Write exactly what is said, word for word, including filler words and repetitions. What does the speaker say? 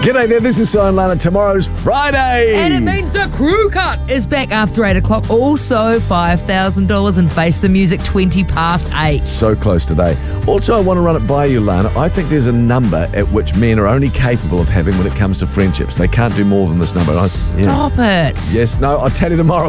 G'day there, this is Si and Lana. Tomorrow's Friday. And it means the Crew Cut is back after eight o'clock. Also, five thousand dollars and Face the Music twenty past eight. So close today. Also, I want to run it by you, Lana. I think there's a number at which men are only capable of having when it comes to friendships. They can't do more than this number. I, yeah. Stop it. Yes, no, I'll tell you tomorrow.